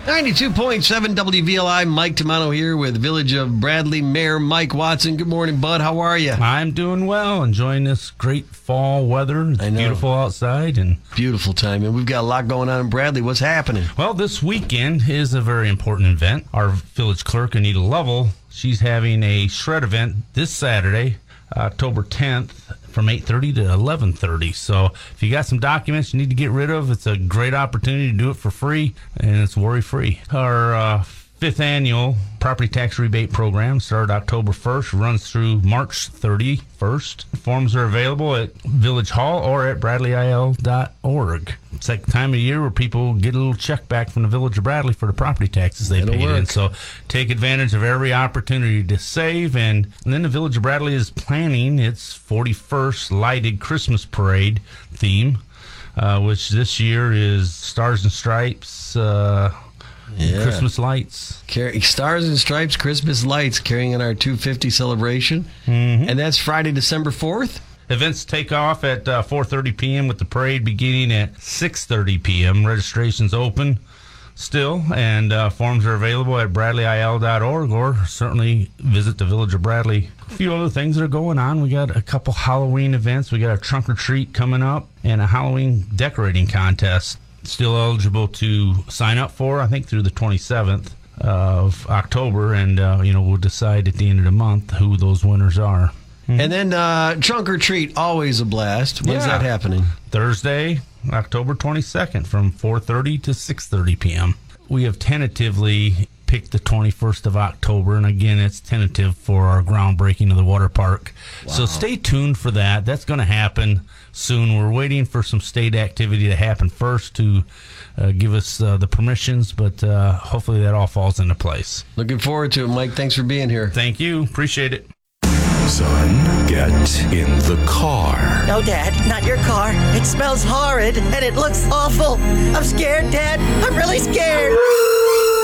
92.7 WVLI, Mike Tamano here with Village of Bradley Mayor Mike Watson. Good morning, bud. How are you? I'm doing well, enjoying this great fall weather. It's beautiful outside. And beautiful time, and we've got a lot going on in Bradley. What's happening? Well, this weekend is a very important event. Our village clerk, Anita Lovell, she's having a shred event this Saturday, October 10th, from 8:30 to 11:30. So if you got some documents you need to get rid of, it's a great opportunity to do it for free, and it's worry-free. Our fifth annual property tax rebate program started October 1st, runs through March 31st. Forms are available at Village Hall or at bradleyil.org. It's that time of year where people get a little check back from the Village of Bradley for the property taxes they paid in. So take advantage of every opportunity to save. And then the Village of Bradley is planning its 41st Lighted Christmas Parade theme, which this year is Stars and Stripes, Christmas lights. Stars and Stripes, Christmas lights, carrying in our 250 celebration. Mm-hmm. And that's Friday, December 4th. Events take off at 4:30 p.m. with the parade beginning at 6:30 p.m. Registration's open still, and forms are available at bradleyil.org, or certainly visit the Village of Bradley. A few other things that are going on. We got a couple Halloween events. We got a trunk or treat coming up and a Halloween decorating contest. Still eligible to sign up for, I think, through the 27th of October, and we'll decide at the end of the month who those winners are. Mm-hmm. And then trunk or treat, always a blast. When's that happening? Thursday, October 22nd, from 4:30 to 6:30 p.m. We have tentatively picked the 21st of October, and again, it's tentative for our groundbreaking of the water park. Wow. So stay tuned for that. That's going to happen soon. We're waiting for some state activity to happen first to give us the permissions, but hopefully that all falls into place. Looking forward to it, Mike. Thanks for being here. Thank you. Appreciate it. Son, get in the car. No, Dad, not your car. It smells horrid, and it looks awful. I'm scared, Dad. I'm really scared.